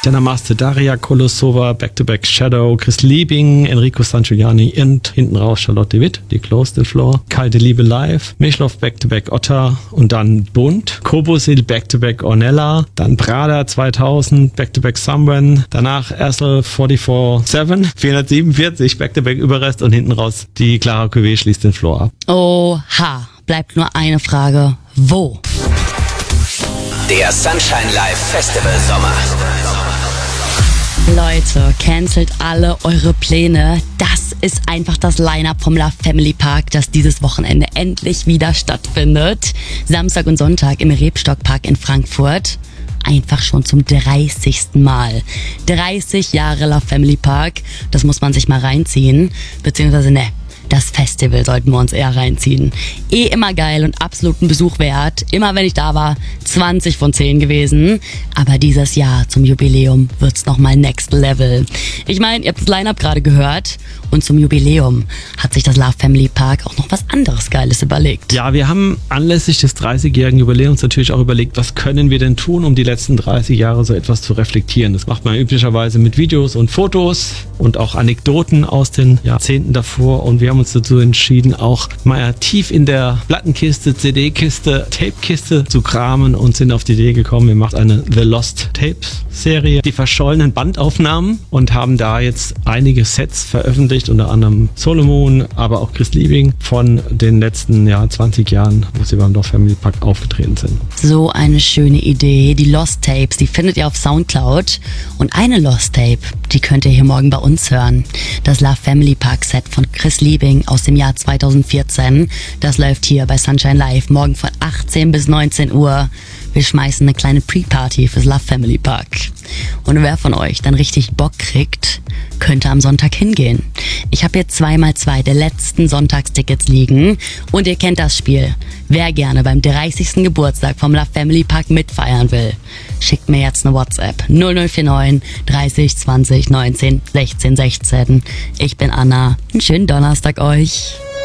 Jana Maste, Daria Kolosova, Back-to-Back Shadow, Chris Liebing, Enrico Sangiuliani und hinten raus Charlotte Witt, die Closed the Floor, Kalte Liebe Live, Mischloff Back-to-Back Otter und dann Bunt, Kobosil Back-to-Back Ornella, dann Prada 2000, Back-to-Back Someone, danach Ersel 44-7, 447, Back-to-Back Überrest und hinten raus die Clara Cuvée schließt den Floor ab. Oha, bleibt nur eine Frage. Wo? Der Sunshine Live Festival Sommer. Leute, cancelt alle eure Pläne. Das ist einfach das Line-Up vom Love Family Park, das dieses Wochenende endlich wieder stattfindet. Samstag und Sonntag im Rebstockpark in Frankfurt. Einfach schon zum 30. Mal. 30 Jahre Love Family Park, das muss man sich mal reinziehen. Beziehungsweise das Festival sollten wir uns eher reinziehen. Immer geil und absoluten Besuch wert. Immer wenn ich da war, 20 von 10 gewesen. Aber dieses Jahr zum Jubiläum wird's nochmal Next Level. Ich meine, ihr habt das Line-Up gerade gehört. Und zum Jubiläum hat sich das Love Family Park auch noch was anderes Geiles überlegt. Ja, wir haben anlässlich des 30-jährigen Jubiläums natürlich auch überlegt, was können wir denn tun, um die letzten 30 Jahre so etwas zu reflektieren. Das macht man üblicherweise mit Videos und Fotos und auch Anekdoten aus den Jahrzehnten davor. Und wir haben uns dazu entschieden, auch mal tief in der Plattenkiste, CD-Kiste, Tape-Kiste zu kramen und sind auf die Idee gekommen, wir machen eine The Lost Tapes-Serie, die verschollenen Bandaufnahmen, und haben da jetzt einige Sets veröffentlicht, unter anderem Solomon, aber auch Chris Liebing von den letzten 20 Jahren, wo sie beim Love Family Park aufgetreten sind. So eine schöne Idee. Die Lost Tapes, die findet ihr auf Soundcloud. Und eine Lost Tape, die könnt ihr hier morgen bei uns hören. Das Love Family Park Set von Chris Liebing aus dem Jahr 2014. Das läuft hier bei Sunshine Live morgen von 18 bis 19 Uhr. Wir schmeißen eine kleine Pre-Party fürs Love Family Park. Und wer von euch dann richtig Bock kriegt, könnte am Sonntag hingehen. Ich habe hier 2x2 der letzten Sonntagstickets liegen. Und ihr kennt das Spiel. Wer gerne beim 30. Geburtstag vom Love Family Park mitfeiern will, schickt mir jetzt eine WhatsApp 0049 30 20 19 16 16. Ich bin Anna. Einen schönen Donnerstag euch.